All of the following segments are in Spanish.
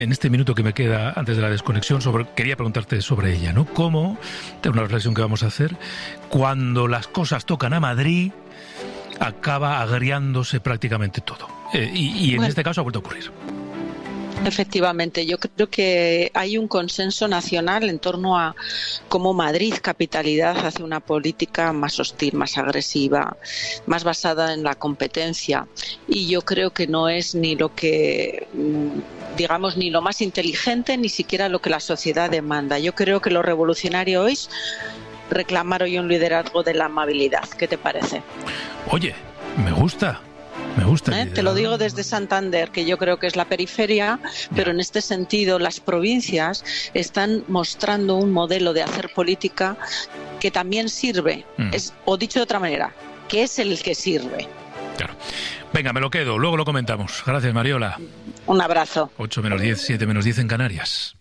En este minuto que me queda antes de la desconexión, quería preguntarte sobre ella, ¿no? ¿Cómo, una reflexión que vamos a hacer, cuando las cosas tocan a Madrid, acaba agriándose prácticamente todo? Y en este caso ha vuelto a ocurrir. Efectivamente, yo creo que hay un consenso nacional en torno a cómo Madrid, capitalidad, hace una política más hostil, más agresiva, más basada en la competencia. Y yo creo que no es ni lo que, digamos, ni lo más inteligente, ni siquiera lo que la sociedad demanda. Yo creo que lo revolucionario es reclamar hoy un liderazgo de la amabilidad. ¿Qué te parece? Oye, me gusta. Te lo digo desde Santander, que yo creo que es la periferia, pero en este sentido las provincias están mostrando un modelo de hacer política que también sirve, o dicho de otra manera, que es el que sirve. Claro. Venga, me lo quedo, luego lo comentamos. Gracias, Mariola. Un abrazo. 8 menos 10, 7 menos 10 en Canarias.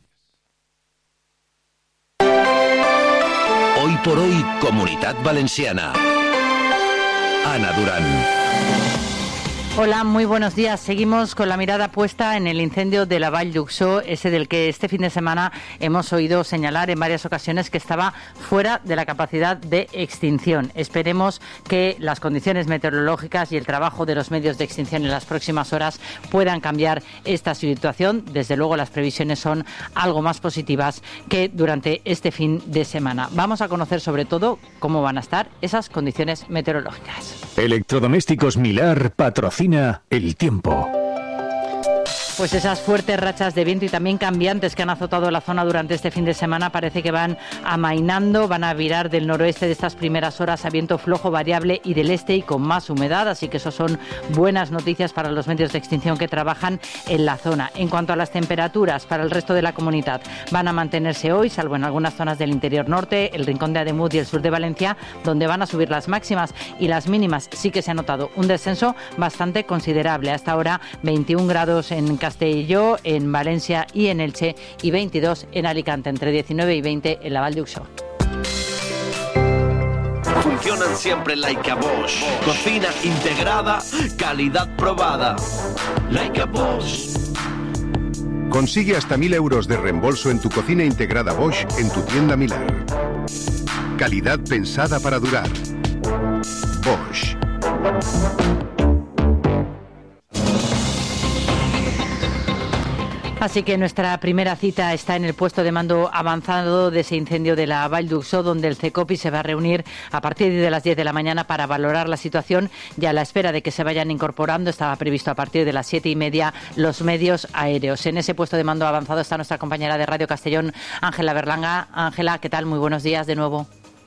Hoy por hoy, Comunitat Valenciana. Ana Durán. Hola, muy buenos días. Seguimos con la mirada puesta en el incendio de la Vall d'Uixó, ese del que este fin de semana hemos oído señalar en varias ocasiones que estaba fuera de la capacidad de extinción. Esperemos que las condiciones meteorológicas y el trabajo de los medios de extinción en las próximas horas puedan cambiar esta situación. Desde luego, las previsiones son algo más positivas que durante este fin de semana. Vamos a conocer sobre todo cómo van a estar esas condiciones meteorológicas. Electrodomésticos Milar patrocina el tiempo. Pues esas fuertes rachas de viento y también cambiantes que han azotado la zona durante este fin de semana parece que van amainando, van a virar del noroeste de estas primeras horas a viento flojo variable y del este y con más humedad, así que eso son buenas noticias para los medios de extinción que trabajan en la zona. En cuanto a las temperaturas para el resto de la comunidad, van a mantenerse hoy, salvo en algunas zonas del interior norte, el rincón de Ademuz y el sur de Valencia, donde van a subir las máximas, y las mínimas sí que se ha notado un descenso bastante considerable. Hasta ahora 21 grados en Castelló, en Valencia y en Elche, y 22 en Alicante, entre 19 y 20 en la Vall d'Uixó. Funcionan siempre like a Bosch. Cocina integrada, calidad probada. Like a Bosch. Consigue hasta 1.000 euros de reembolso en tu cocina integrada Bosch en tu tienda Milar. Calidad pensada para durar. Bosch. Así que nuestra primera cita está en el puesto de mando avanzado de ese incendio de la Vall d'Uixó, donde el CECOPI se va a reunir a partir de las 10 de la mañana para valorar la situación, y a la espera de que se vayan incorporando, estaba previsto a partir de las 7:30, los medios aéreos. En ese puesto de mando avanzado está nuestra compañera de Radio Castellón, Ángela Berlanga. Ángela, ¿qué tal? Muy buenos días de nuevo.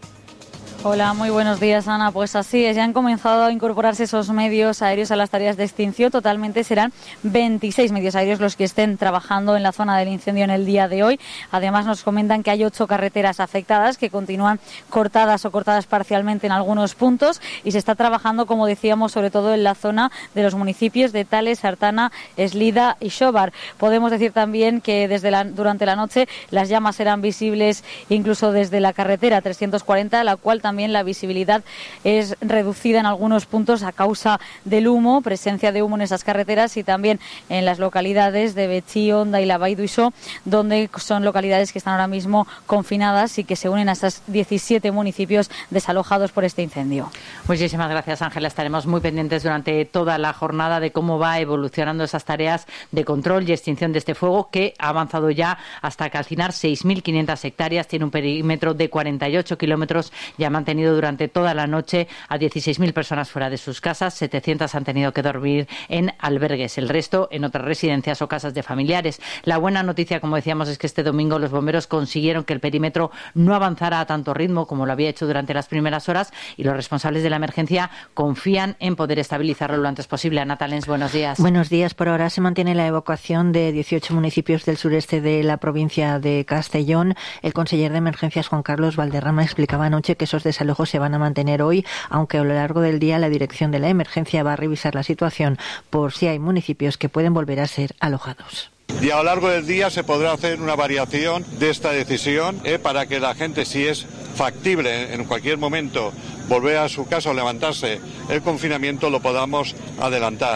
Hola, muy buenos días, Ana. Pues así es, ya han comenzado a incorporarse esos medios aéreos a las tareas de extinción. Totalmente serán 26 medios aéreos los que estén trabajando en la zona del incendio en el día de hoy. Además, nos comentan que hay 8 carreteras afectadas que continúan cortadas o cortadas parcialmente en algunos puntos, y se está trabajando, como decíamos, sobre todo en la zona de los municipios de Tales, Artana, Eslida y Xóvar. Podemos decir también que durante la noche las llamas eran visibles incluso desde la carretera 340, la cual también la visibilidad es reducida en algunos puntos a causa del humo, presencia de humo en esas carreteras, y también en las localidades de Betxí, Onda y la Vall d'Uixó, donde son localidades que están ahora mismo confinadas y que se unen a estos 17 municipios desalojados por este incendio. Muchísimas gracias, Ángela. Estaremos muy pendientes durante toda la jornada de cómo va evolucionando esas tareas de control y extinción de este fuego, que ha avanzado ya hasta calcinar 6.500 hectáreas, tiene un perímetro de 48 kilómetros y ha mantenido durante toda la noche a 16.000 personas fuera de sus casas, 700 han tenido que dormir en albergues, el resto en otras residencias o casas de familiares. La buena noticia, como decíamos, es que este domingo los bomberos consiguieron que el perímetro no avanzara a tanto ritmo como lo había hecho durante las primeras horas, y los responsables de la emergencia confían en poder estabilizarlo lo antes posible. Ana Talens, buenos días. Buenos días. Por ahora se mantiene la evacuación de 18 municipios del sureste de la provincia de Castellón. El conseller de Emergencias, Juan Carlos Valderrama, explicaba anoche que esos desalojos se van a mantener hoy, aunque a lo largo del día la dirección de la emergencia va a revisar la situación por si hay municipios que pueden volver a ser alojados. Y a lo largo del día se podrá hacer una variación de esta decisión para que la gente, si es factible en cualquier momento volver a su casa o levantarse el confinamiento, lo podamos adelantar.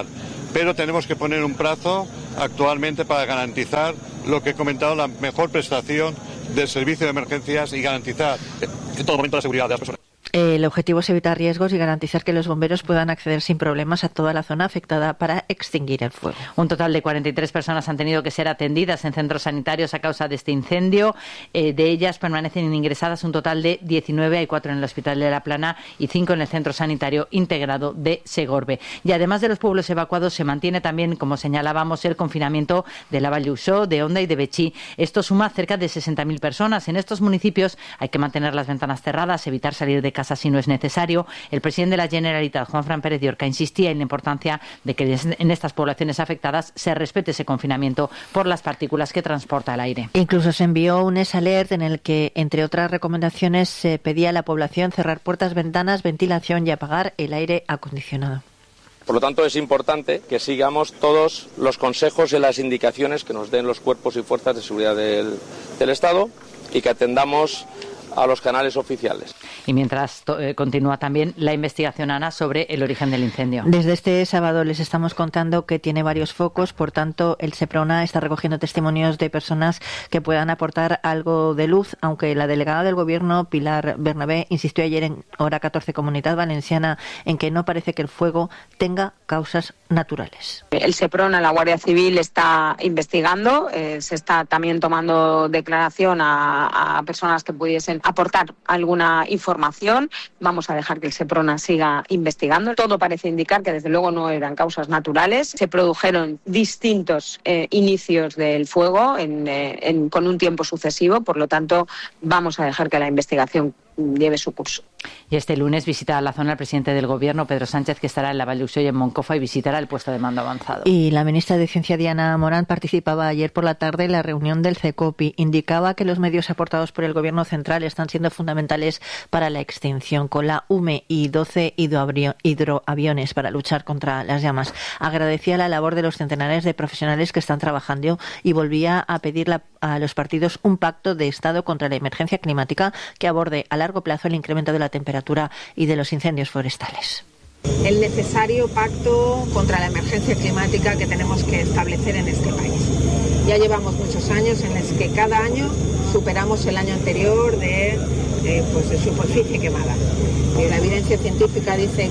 pero tenemos que poner un plazo actualmente para garantizar lo que he comentado, la mejor prestación del servicio de emergencias y garantizar en todo momento la seguridad de las personas. El objetivo es evitar riesgos y garantizar que los bomberos puedan acceder sin problemas a toda la zona afectada para extinguir el fuego. Un total de 43 personas han tenido que ser atendidas en centros sanitarios a causa de este incendio. De ellas permanecen ingresadas un total de 19. Hay 4 en el Hospital de La Plana y 5 en el Centro Sanitario Integrado de Segorbe. Y además de los pueblos evacuados, se mantiene también, como señalábamos, el confinamiento de La Vall-d'Uixó, de Onda y de Betxí. Esto suma cerca de 60.000 personas. En estos municipios hay que mantener las ventanas cerradas, evitar salir de casa si no es necesario. El presidente de la Generalitat, Juanfran Pérez de Orca, insistía en la importancia de que en estas poblaciones afectadas se respete ese confinamiento por las partículas que transporta el aire. Incluso se envió un alert en el que, entre otras recomendaciones, se pedía a la población cerrar puertas, ventanas, ventilación y apagar el aire acondicionado. Por lo tanto, es importante que sigamos todos los consejos y las indicaciones que nos den los cuerpos y fuerzas de seguridad del Estado y que atendamos a los canales oficiales. Y mientras continúa también la investigación, Ana, sobre el origen del incendio. Desde este sábado les estamos contando que tiene varios focos, por tanto el Seprona está recogiendo testimonios de personas que puedan aportar algo de luz, aunque la delegada del Gobierno, Pilar Bernabé, insistió ayer en Hora 14 Comunidad Valenciana en que no parece que el fuego tenga causas naturales. El Seprona, la Guardia Civil, está investigando, se está también tomando declaración a personas que pudiesen aportar alguna información. Vamos a dejar que el Seprona siga investigando. Todo parece indicar que desde luego no eran causas naturales. Se produjeron distintos inicios del fuego con un tiempo sucesivo, por lo tanto vamos a dejar que la investigación lleve su curso. Y este lunes visitará la zona el presidente del Gobierno, Pedro Sánchez, que estará en la Vall-d'Uixó y en Moncofa, y visitará el puesto de mando avanzado. Y la ministra de Ciencia, Diana Morán, participaba ayer por la tarde en la reunión del CECOPI. Indicaba que los medios aportados por el Gobierno central están siendo fundamentales para la extinción, con la UME y 12 hidroaviones para luchar contra las llamas. Agradecía la labor de los centenares de profesionales que están trabajando y volvía a pedir a los partidos un pacto de Estado contra la emergencia climática que aborde a largo plazo el incremento de la temperatura y de los incendios forestales. El necesario pacto contra la emergencia climática que tenemos que establecer en este país. Ya llevamos muchos años en los que cada año superamos el año anterior de superficie quemada. La evidencia científica dice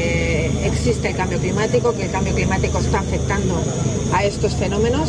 que existe el cambio climático, que el cambio climático está afectando a estos fenómenos.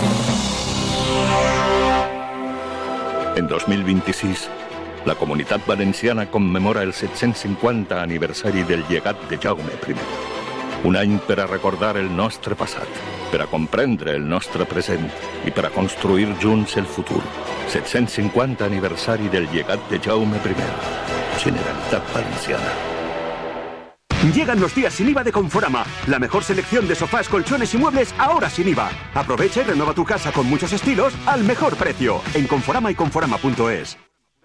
En 2026, la Comunitat Valenciana commemora el 750 aniversari del llegat de Jaume I. Un any per a recordar el nostre passat, per a comprendre el nostre present i per a construir junts el futur. 750 aniversari del llegat de Jaume I. Generalitat Valenciana. Llegan los días sin IVA de Conforama. La mejor selección de sofás, colchones y muebles ahora sin IVA. Aprovecha y renueva tu casa con muchos estilos al mejor precio. En Conforama y Conforama.es.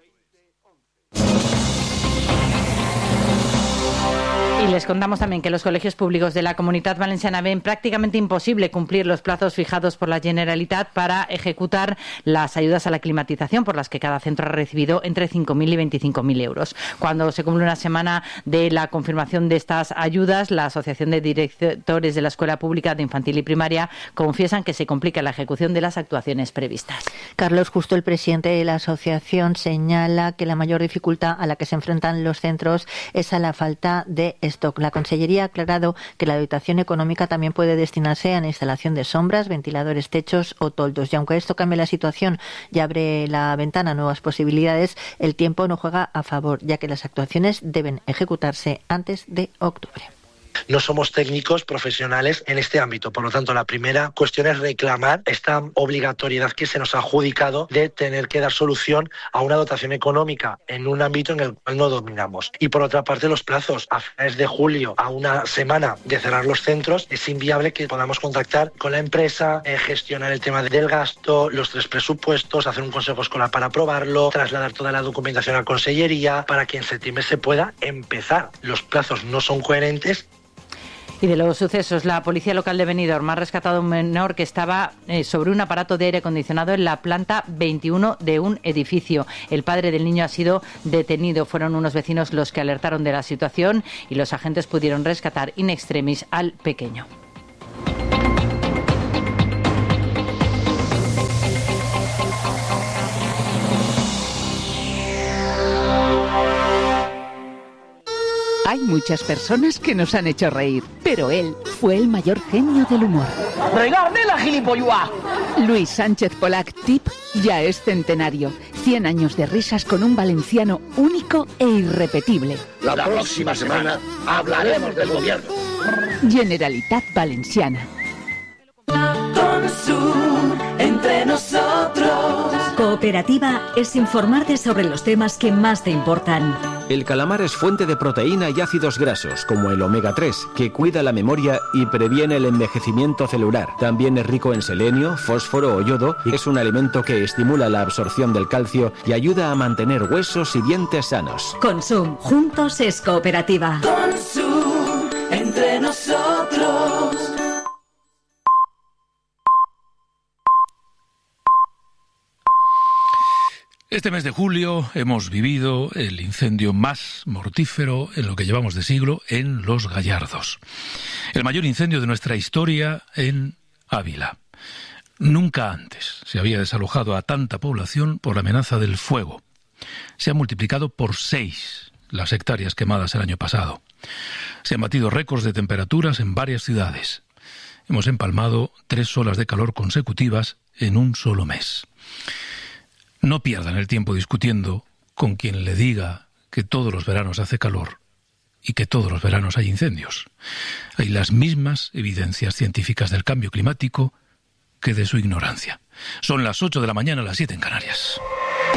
Y les contamos también que los colegios públicos de la Comunitat Valenciana ven prácticamente imposible cumplir los plazos fijados por la Generalitat para ejecutar las ayudas a la climatización, por las que cada centro ha recibido entre 5.000 y 25.000 euros. Cuando se cumple una semana de la confirmación de estas ayudas, la Asociación de Directores de la Escuela Pública de Infantil y Primaria confiesan que se complica la ejecución de las actuaciones previstas. Carlos Justo, el presidente de la asociación, señala que la mayor dificultad a la que se enfrentan los centros es a la falta de stock. La Consellería ha aclarado que la dotación económica también puede destinarse a la instalación de sombras, ventiladores, techos o toldos. Y aunque esto cambie la situación y abre la ventana a nuevas posibilidades, el tiempo no juega a favor, ya que las actuaciones deben ejecutarse antes de octubre. No somos técnicos profesionales en este ámbito, por lo tanto la primera cuestión es reclamar esta obligatoriedad que se nos ha adjudicado de tener que dar solución a una dotación económica en un ámbito en el cual no dominamos. Y por otra parte los plazos, a finales de julio, a una semana de cerrar los centros, es inviable que podamos contactar con la empresa, gestionar el tema del gasto, los 3 presupuestos, hacer un consejo escolar para aprobarlo, trasladar toda la documentación a Consellería para que en septiembre se pueda empezar. Los plazos no son coherentes. Y de los sucesos, la policía local de Benidorm ha rescatado a un menor que estaba sobre un aparato de aire acondicionado en la planta 21 de un edificio. El padre del niño ha sido detenido. Fueron unos vecinos los que alertaron de la situación y los agentes pudieron rescatar in extremis al pequeño. Hay muchas personas que nos han hecho reír, pero él fue el mayor genio del humor. ¡Regarde la gilipollas! Luis Sánchez Polac Tip ya es centenario. 100 años de risas con un valenciano único e irrepetible. La próxima semana hablaremos del gobierno. Generalitat Valenciana. Entre nosotros. Cooperativa es informarte sobre los temas que más te importan. El calamar es fuente de proteína y ácidos grasos, como el omega 3, que cuida la memoria y previene el envejecimiento celular. También es rico en selenio, fósforo o yodo y es un alimento que estimula la absorción del calcio y ayuda a mantener huesos y dientes sanos. Consum, juntos es cooperativa. Consum, entre nosotros. Este mes de julio hemos vivido el incendio más mortífero en lo que llevamos de siglo en Los Gallardos. El mayor incendio de nuestra historia en Ávila. Nunca antes se había desalojado a tanta población por la amenaza del fuego. Se han multiplicado por 6 las hectáreas quemadas el año pasado. Se han batido récords de temperaturas en varias ciudades. Hemos empalmado 3 olas de calor consecutivas en un solo mes. No pierdan el tiempo discutiendo con quien le diga que todos los veranos hace calor y que todos los veranos hay incendios. Hay las mismas evidencias científicas del cambio climático que de su ignorancia. Son las 8 de la mañana, las 7 en Canarias.